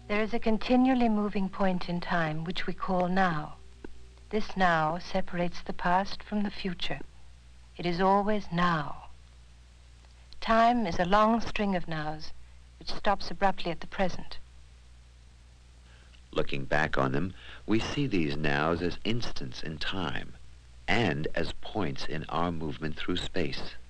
There is a continually moving point in time which we call now. This now separates the past from the future. It is always now. Time is a long string of nows which stops abruptly at the present. Looking back on them, we see these nows as instants in time and as points in our movement through space.